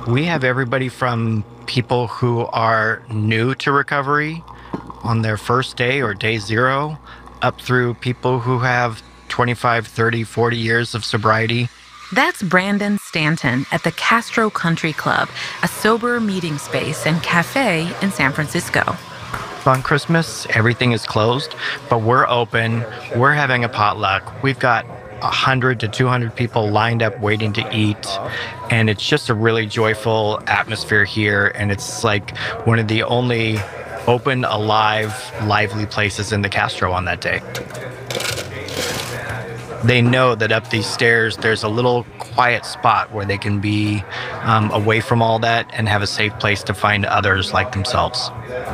We have everybody from people who are new to recovery on their first day or day zero, up through people who have 25, 30, 40 years of sobriety. That's Brandon Stanton at the Castro Country Club, a sober meeting space and cafe in San Francisco. On Christmas, everything is closed, but we're open. We're having a potluck. We've got 100 to 200 people lined up waiting to eat. And it's just a really joyful atmosphere here. And it's like one of the only open, alive, lively places in the Castro on that day. They know that up these stairs, there's a little quiet spot where they can be away from all that and have a safe place to find others like themselves.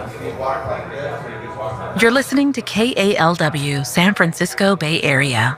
You're listening to KALW, San Francisco Bay Area.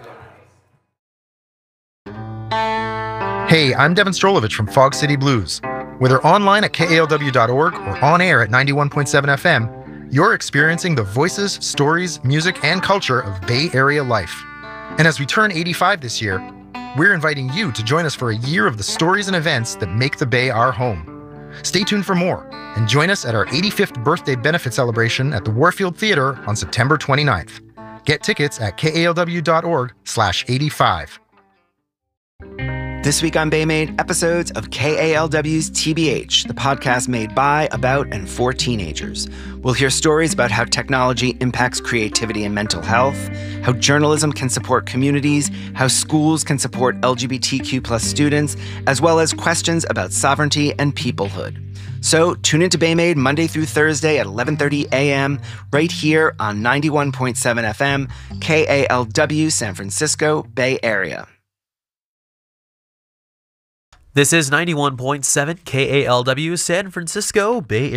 Hey, I'm Devin Strolovich from Fog City Blues. Whether online at KALW.org or on air at 91.7 FM, you're experiencing the voices, stories, music, and culture of Bay Area life. And as we turn 85 this year, we're inviting you to join us for a year of the stories and events that make the Bay our home. Stay tuned for more and join us at our 85th birthday benefit celebration at the Warfield Theater on September 29th. Get tickets at kalw.org/85. This week on Bay Made, episodes of KALW's TBH, the podcast made by, about, and for teenagers. We'll hear stories about how technology impacts creativity and mental health, how journalism can support communities, how schools can support LGBTQ+ students, as well as questions about sovereignty and peoplehood. So tune into Bay Made Monday through Thursday at 11:30 a.m. right here on 91.7 FM, KALW, San Francisco Bay Area. This is 91.7 KALW, San Francisco Bay Area.